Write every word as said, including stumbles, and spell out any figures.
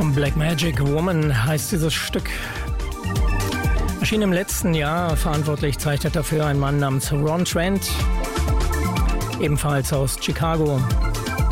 Black Magic Woman heißt dieses Stück. Erschien im letzten Jahr. Verantwortlich zeichnet dafür ein Mann namens Ron Trent, ebenfalls aus Chicago.